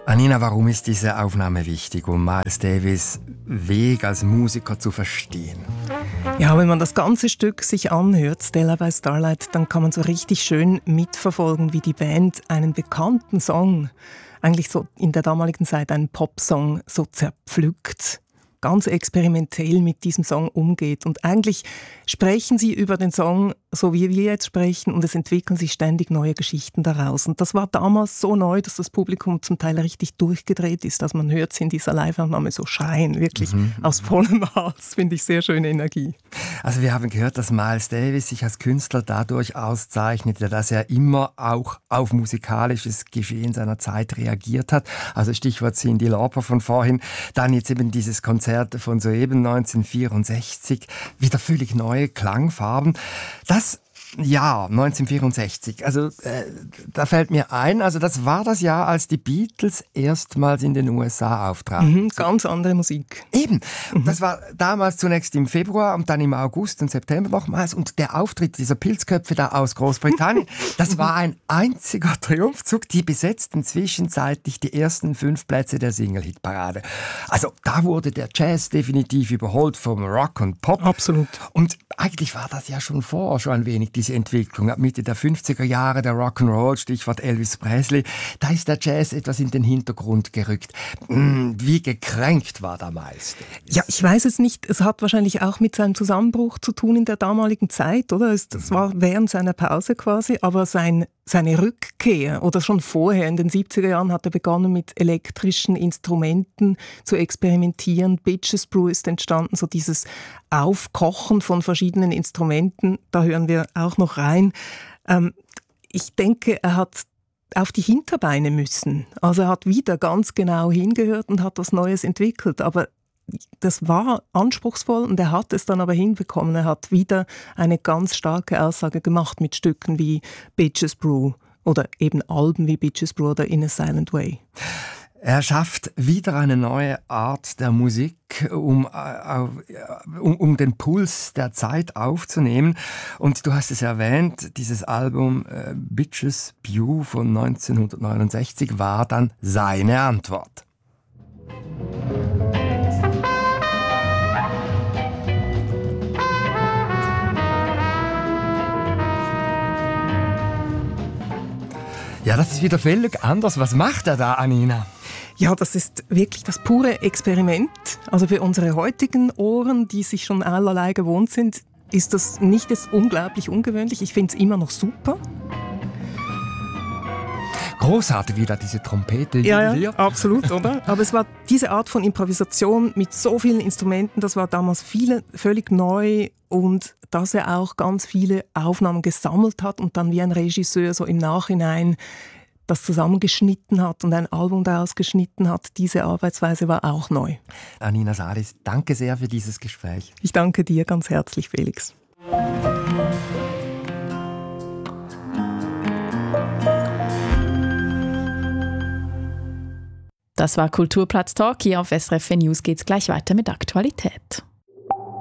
Anina, warum ist diese Aufnahme wichtig, um Miles Davis' Weg als Musiker zu verstehen? Ja, wenn man das ganze Stück sich anhört, Stella by Starlight, dann kann man so richtig schön mitverfolgen, wie die Band einen bekannten Song, eigentlich so in der damaligen Zeit einen Popsong, so zerpflückt, ganz experimentell mit diesem Song umgeht. Und eigentlich sprechen sie über den Song, so wie wir jetzt sprechen, und es entwickeln sich ständig neue Geschichten daraus. Und das war damals so neu, dass das Publikum zum Teil richtig durchgedreht ist. Also man hört sie in dieser Live-Aufnahme so schreien, wirklich aus vollem Hals, finde ich sehr schöne Energie. Also wir haben gehört, dass Miles Davis sich als Künstler dadurch auszeichnete, dass er immer auch auf musikalisches Geschehen seiner Zeit reagiert hat. Also Stichwort Cyndi Lauper von vorhin. Dann jetzt eben dieses Konzert von soeben 1964. Wieder völlig neue Klangfarben. Das Jahr 1964, also da fällt mir ein, also das war das Jahr, als die Beatles erstmals in den USA auftraten. Ganz andere Musik. Eben, das war damals zunächst im Februar und dann im August und September nochmals, und der Auftritt dieser Pilzköpfe da aus Großbritannien, das war ein einziger Triumphzug. Die besetzten zwischenzeitlich die ersten 5 Plätze der Single-Hit-Parade. Also da wurde der Jazz definitiv überholt vom Rock und Pop. Absolut. Und eigentlich war das ja schon vorher schon ein wenig diese Entwicklung. Ab Mitte der 50er Jahre der Rock'n'Roll, Stichwort Elvis Presley, da ist der Jazz etwas in den Hintergrund gerückt. Wie gekränkt war da Miles? Ja, ich weiß es nicht. Es hat wahrscheinlich auch mit seinem Zusammenbruch zu tun in der damaligen Zeit, oder? Das war während seiner Pause quasi, aber seine Rückkehr, oder schon vorher, in den 70er Jahren hat er begonnen mit elektrischen Instrumenten zu experimentieren. Bitches Brew ist entstanden, so dieses Aufkochen von verschiedenen Instrumenten. Da hören wir auch noch rein. Ich denke, er hat auf die Hinterbeine müssen. Also er hat wieder ganz genau hingehört und hat was Neues entwickelt. Aber das war anspruchsvoll und er hat es dann aber hinbekommen. Er hat wieder eine ganz starke Aussage gemacht mit Stücken wie Bitches Brew oder eben Alben wie Bitches Brew oder In a Silent Way. Er schafft wieder eine neue Art der Musik, um den Puls der Zeit aufzunehmen. Und du hast es erwähnt, dieses Album Bitches Brew von 1969 war dann seine Antwort. Ja, das ist wieder völlig anders. Was macht er da, Anina? Ja, das ist wirklich das pure Experiment. Also für unsere heutigen Ohren, die sich schon allerlei gewohnt sind, ist das nicht jetzt unglaublich ungewöhnlich. Ich finde es immer noch super. Großartig, wie da diese Trompete. Ja, absolut, oder? Aber es war diese Art von Improvisation mit so vielen Instrumenten, das war damals völlig neu, und dass er auch ganz viele Aufnahmen gesammelt hat und dann wie ein Regisseur so im Nachhinein das zusammengeschnitten hat und ein Album daraus geschnitten hat. Diese Arbeitsweise war auch neu. Anina Salis, danke sehr für dieses Gespräch. Ich danke dir ganz herzlich, Felix. Das war Kulturplatz Talk. Hier auf SRF News geht's gleich weiter mit Aktualität.